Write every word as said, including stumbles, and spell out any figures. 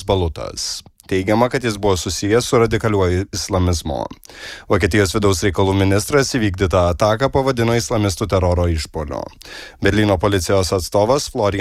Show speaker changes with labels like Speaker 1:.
Speaker 1: Balutas. Teigiama, kad jis buvo susijęs su radikaliuoju islamizmu. Vokietijos vidaus reikalų ministras įvykdytą ataką pavadino islamistų teroro išpuoliu. Berlyno policijos atstovas Florian